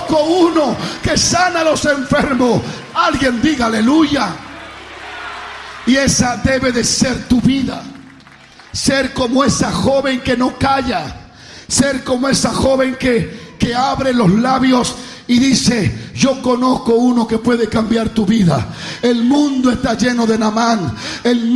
conozco uno que sana a los enfermos. Alguien diga aleluya. Y esa debe de ser tu vida. Ser como esa joven que no calla. Ser como esa joven que abre los labios y dice: yo conozco uno que puede cambiar tu vida. El mundo está lleno de Naamán.